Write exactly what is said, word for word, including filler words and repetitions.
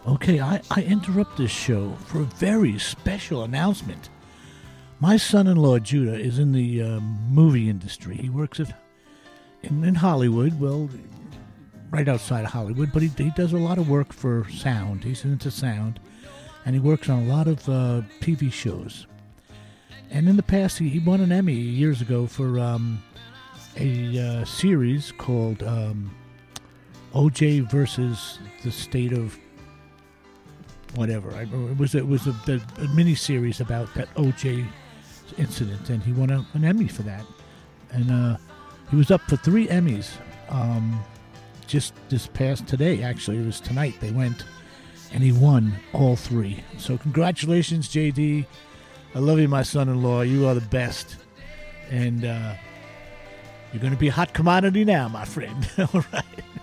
Okay, I, I interrupt this show for a very special announcement. My son-in-law, Judah, is in the um, movie industry. He works at in, in Hollywood, well, right outside of Hollywood, but he, he does a lot of work for sound. He's into sound, and he works on a lot of uh, T V shows. And in the past, he, he won an Emmy years ago for um, a uh, series called um, O J versus the State of whatever. I, it was it was a, a, a mini series about that O J incident, and he won a, an Emmy for that. And uh, he was up for three Emmys um, just this past today. Actually, it was tonight. They went, and he won all three. So congratulations, J D. I love you, my son-in-law. You are the best, and uh, you're going to be a hot commodity now, my friend. All right.